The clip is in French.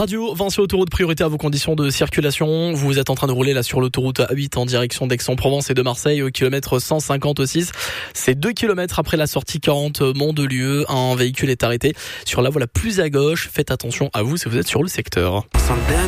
Radio, Vinci Autoroute, priorité à vos conditions de circulation. Vous êtes en train de rouler là sur l'autoroute A8 en direction d'Aix-en-Provence et de Marseille au kilomètre 156. C'est 2 kilomètres après la sortie 40 Mont-de-Lieu. Un véhicule est arrêté sur la voie la plus à gauche. Faites attention à vous si vous êtes sur le secteur.